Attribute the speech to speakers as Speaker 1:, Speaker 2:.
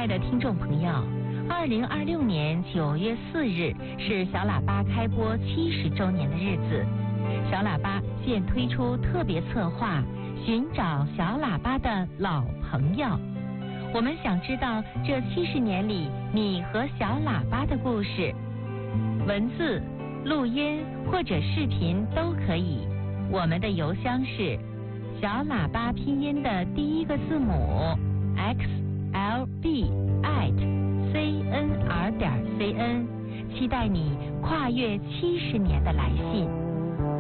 Speaker 1: 爱的听众朋友，2026年9月4日是小喇叭开播70周年的日子。小喇叭现推出特别策划，寻找小喇叭的老朋友。我们想知道这70年里你和小喇叭的故事，文字、录音或者视频都可以。我们的邮箱是小喇叭拼音的第一个字母 xlb@cnr.cn， 期待你跨越70年的来信。